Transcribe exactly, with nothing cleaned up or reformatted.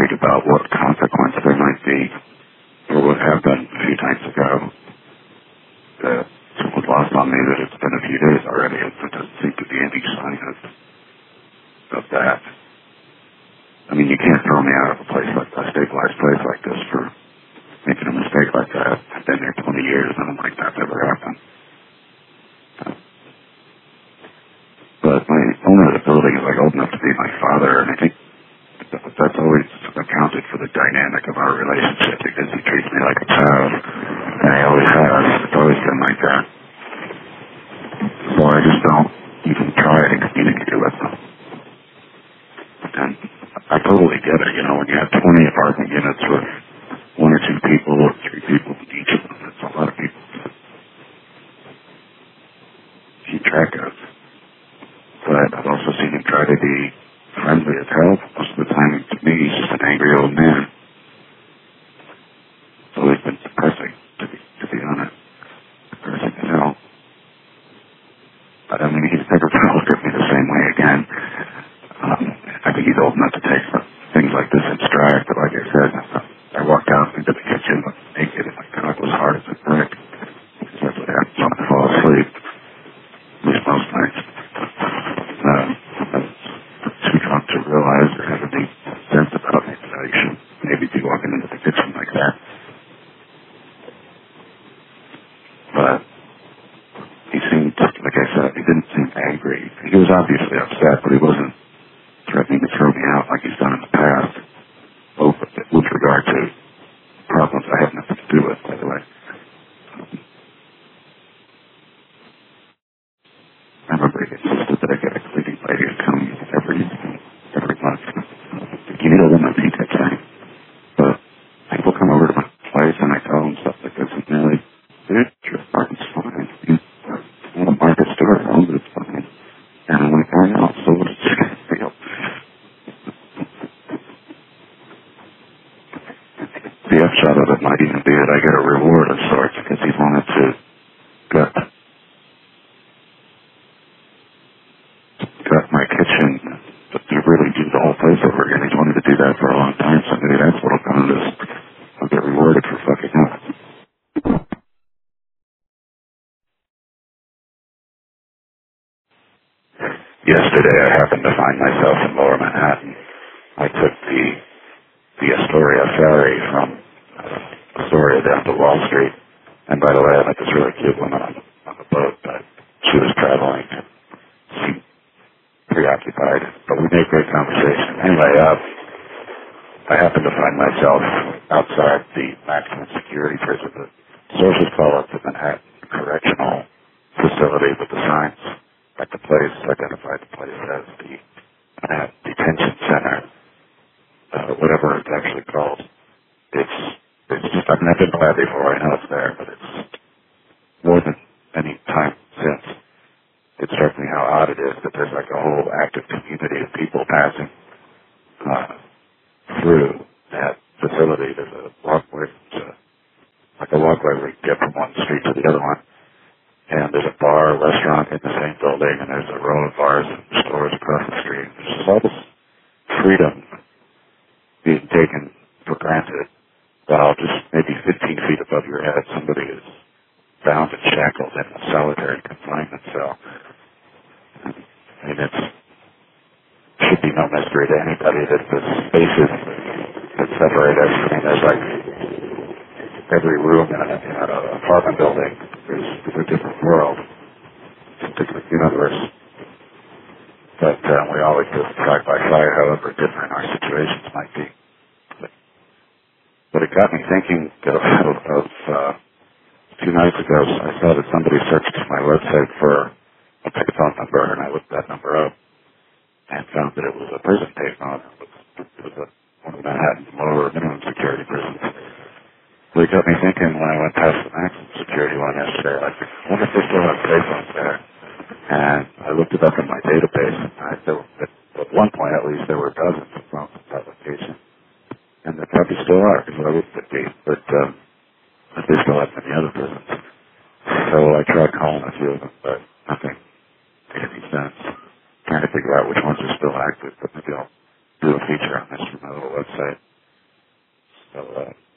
worried about what consequence there might be, or what happened a few nights ago. That it was lost on me that it's been a few days already, and there doesn't seem to be any sign of, of that. I mean, you can't throw me out of a place like a stabilized place like this for making a mistake like that. I've been there twenty years, and nothing like that's ever happened. But my owner of the building is like old enough to be my father, and I think that's always accounted for the dynamic of our relationship, because he treats me like a child, and he always has. It's always been like that. So I just don't even try to communicate with them. And I totally get it, you know, when you have twenty apartment units with one or two people or three people in each of them, it's a lot of people to keep track of. But I've also seen him try to be friendly as hell. Most of the time, to me, he's just an angry old man. It's always been depressing, to be, to be honest. Depressing as hell. But I mean, he's never going to look at me the same way again. Um, I think he's old enough to take things like this in stride, but like I said, I walked out into the kitchen naked, and my cock was hard as a brick. That's what happens when I fall asleep. At least most nights. Uh, I was too drunk to realize or have any sense about it that I should maybe be walking into the kitchen like that. But he seemed, like I said, he didn't seem angry. He was obviously upset, but he wasn't threatening to throw me out like he's done in the past. Both with regard to problems I have nothing to do with, by the way. I remember he insisted that I get a cleaning lady to come every every month. You need a woman, he kept saying. But people come over to my place and I tell them stuff like this, and they're like, dude, your apartment's fine. You want a Market Stewart home, but it's fine. And I'm like, I know, so what is it going to feel? The upshot of it might even be that I get a reward of sorts, because he wanted to gut got my kitchen to really do the whole place over again. He's wanted to do that for a long time, so maybe that's what'll come to this. I'll get rewarded for fucking up. Yesterday I happened to find myself in Lower Manhattan. I took the the Astoria ferry from uh, Astoria down to Wall Street. And by the way, I met this really cute woman on, on the boat, but she was traveling and seemed preoccupied, but we made great conversation. Anyway, uh, I happened to find myself outside the maximum security prison. The sources call it the Manhattan Correctional Facility, but the signs at the place identified the place as the Manhattan Detention Center, uh, whatever it's actually called. It's it's just, I've never been there before, I know it's there, but it's more than any time since. It struck me how odd it is that there's like a whole active community of people passing uh, through that facility. There's a walkway, uh, like a walkway where you get from one street to the other one. And there's a bar, restaurant in the same building, and there's a row of bars and stores across the street. There's just all this freedom being taken for granted, while just maybe fifteen feet above your head, somebody is bound and shackled in a solitary confinement cell. I mean, it should be no mystery to anybody that the spaces that separate us, I mean, there's like every room in, a, in an apartment building is, is a different world, a different universe. But um, we all exist side by side, however different our situations might be. But, but it got me thinking of, of, of uh, a few nights ago, I saw that somebody searched my website for a payphone number, and I looked that number up and found that it was a prison payphone. It was, it was a, one of the Manhattan lower minimum security prisons. So it got me thinking when I went past the maximum security one yesterday, like, I wonder if they still have payphones there. And I looked it up in my database, and I, there were, at, at one point at least, there were dozens of phones in that location. And there probably still are, because I looked at these, but um, but they still have many other prisons. So I tried calling a few of them, but nothing made any sense. Trying to figure out which ones are still active, but maybe I'll do a feature on this from my little website. So, uh,